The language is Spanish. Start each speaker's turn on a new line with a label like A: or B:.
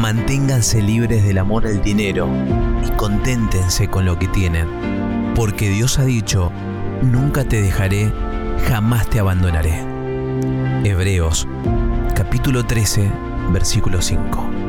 A: Manténganse libres del amor al dinero y conténtense con lo que tienen, porque Dios ha dicho: nunca te dejaré, jamás te abandonaré. Hebreos, capítulo 13, versículo 5.